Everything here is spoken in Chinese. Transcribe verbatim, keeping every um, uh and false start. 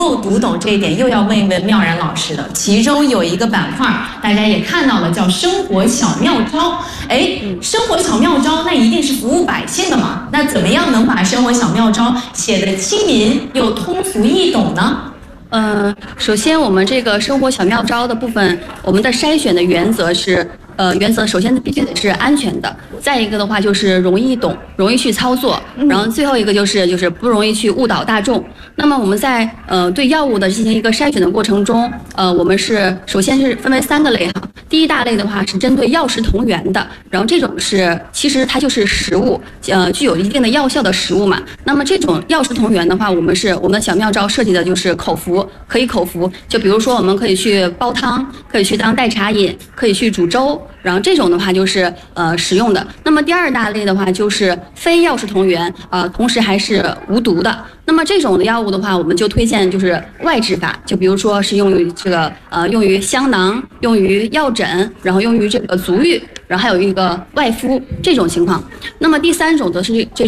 够读懂这一点，又要问一问妙然老师的。其中有一个板块，大家也看到了，叫生活小妙招。哎，生活小妙招，那一定是服务百姓的嘛？那怎么样能把生活小妙招写得亲民又通俗易懂呢？ 呃，首先我们这个生活小妙招的部分，我们的筛选的原则是，呃，原则首先必须得是安全的，再一个的话就是容易懂，容易去操作，然后最后一个就是就是不容易去误导大众。那么我们在呃对药物的进行一个筛选的过程中，呃，我们是首先是分为三个类哈。第一大类的话是针对药食同源的，然后这种是其实它就是食物，呃，具有一定的药效的食物嘛。那么这种药食同源的话，我们是我们的小妙招设计的就是口服，可以口服。就比如说我们可以去煲汤，可以去当代茶饮，可以去煮粥。然后这种的话就是呃使用的。那么第二大类的话就是非药食同源啊、呃，同时还是无毒的。那么这种的药物的话，我们就推荐就是外治法，就比如说是用于这个呃用于香囊，用于药枕，然后用于这个足浴，然后还有一个外敷这种情况。那么第三种则是这。